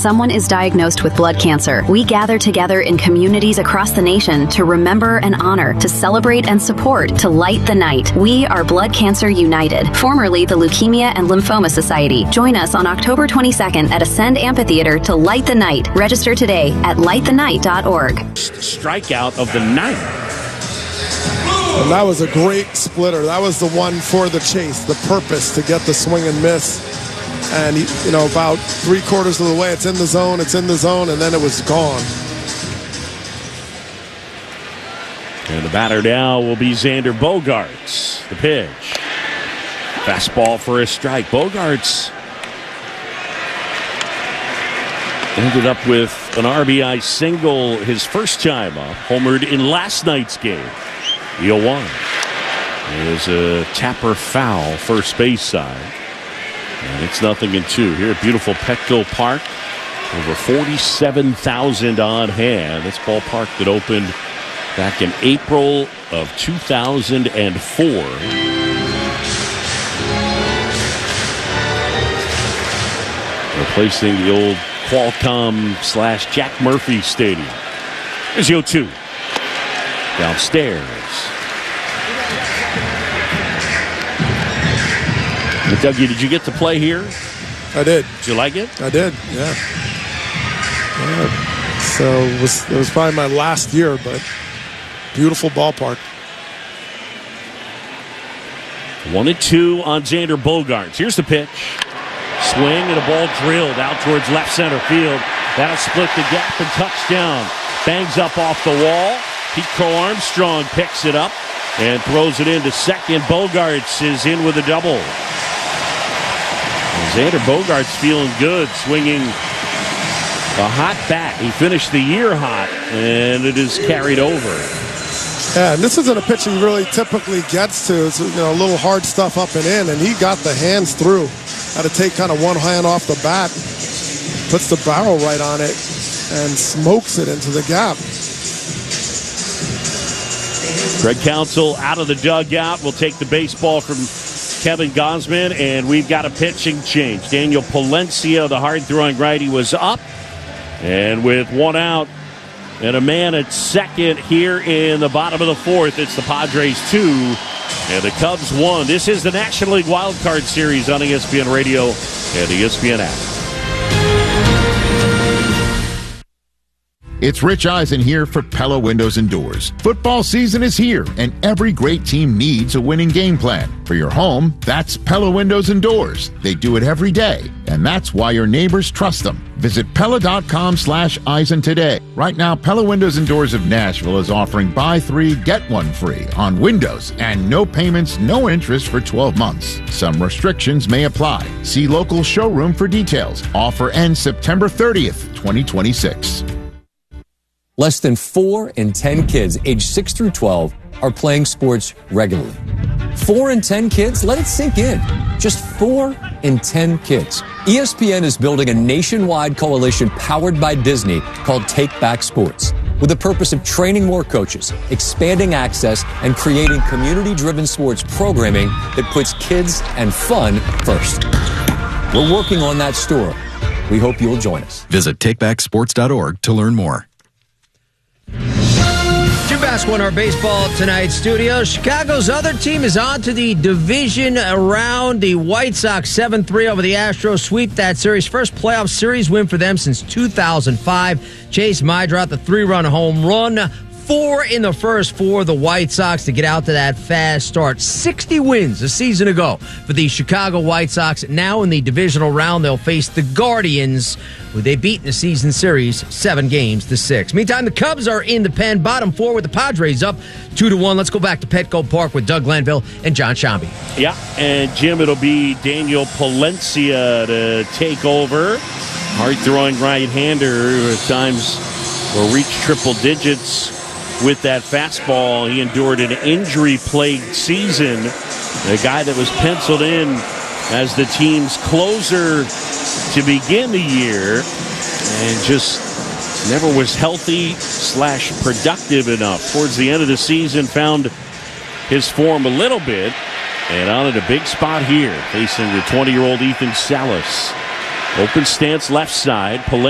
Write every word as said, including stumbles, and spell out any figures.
someone is diagnosed with blood cancer, we gather together in communities across the nation to remember and honor, to celebrate and support, to light the night. We are Blood Cancer United, formerly the Leukemia and Lymphoma Society. Join us on October twenty-second at Ascend Amphitheater to light the night. Register today at light the night dot org. Strikeout of the night. And that was a great splitter. That was the one for the chase, the purpose to get the swing and miss. And, you know, about three quarters of the way, it's in the zone, it's in the zone, and then it was gone. And the batter now will be Xander Bogaerts. The pitch. Fastball for a strike. Bogaerts ended up with an R B I single his first time up. Homered in last night's game. The oh one. There's a Tapper foul first base side. And it's nothing in two here at beautiful Petco Park. Over forty-seven thousand on hand. This ballpark that opened back in April of two thousand four. Replacing the old Qualcomm slash Jack Murphy Stadium. Here's the oh two. Downstairs. Dougie, did you get to play here? I did. Did you like it? I did, yeah. yeah. So it was, it was probably my last year, but beautiful ballpark. One and two on Xander Bogaerts. Here's the pitch. Swing and a ball drilled out towards left center field. That'll split the gap and touchdown. Bangs up off the wall. Pete Crow Armstrong picks it up and throws it into second. Bogaerts is in with a double. Xander Bogaerts feeling good, swinging a hot bat. He finished the year hot, and it is carried over. Yeah, and this isn't a pitch he really typically gets to. It's, you know, a little hard stuff up and in, and he got the hands through. Had to take kind of one hand off the bat, puts the barrel right on it, and smokes it into the gap. Greg Counsell out of the dugout. Will take the baseball from Kevin Gausman, and we've got a pitching change. Daniel Palencia, the hard-throwing righty, was up. And with one out and a man at second here in the bottom of the fourth, it's the Padres two and the Cubs one. This is the National League Wild Card Series on E S P N Radio and the E S P N app. It's Rich Eisen here for Pella Windows and Doors. Football season is here, and every great team needs a winning game plan. For your home, that's Pella Windows and Doors. They do it every day, and that's why your neighbors trust them. Visit Pella.com slash Eisen today. Right now, Pella Windows and Doors of Nashville is offering buy three, get one free on windows and no payments, no interest for twelve months. Some restrictions may apply. See local showroom for details. Offer ends September thirtieth, twenty twenty-six. Less than four in ten kids aged six through twelve are playing sports regularly. Four in ten kids? Let it sink in. Just four in ten kids. E S P N is building a nationwide coalition powered by Disney called Take Back Sports, with the purpose of training more coaches, expanding access, and creating community-driven sports programming that puts kids and fun first. We're working on that story. We hope you'll join us. Visit take back sports dot org to learn more. Jim Bass won our baseball tonight studio. Chicago's other team is on to the division round. The White Sox seven three over the Astros sweep that series. First playoff series win for them since two thousand five. Chase Meidroth, the three-run home run. Four in the first for the White Sox to get out to that fast start. sixty wins a season ago for the Chicago White Sox. Now in the divisional round, they'll face the Guardians, who they beat in the season series seven games to six. Meantime, the Cubs are in the pen, bottom four with the Padres up two to one. Let's go back to Petco Park with Doug Glanville and John Shambi. Yeah, and Jim, it'll be Daniel Palencia to take over. Hard-throwing right-hander who at times will reach triple digits with that fastball. He endured an injury-plagued season. The guy that was penciled in as the team's closer to begin the year and just never was healthy slash productive enough. Towards the end of the season, found his form a little bit and on at a big spot here, facing the twenty-year-old Ethan Salas. Open stance left side.